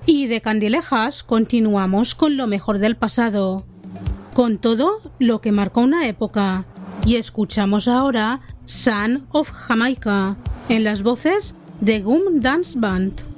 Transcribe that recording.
Y de Candilejas continuamos con lo mejor del pasado, con todo lo que marcó una época, y escuchamos ahora Son of Jamaica en las voces de Gum Dance Band.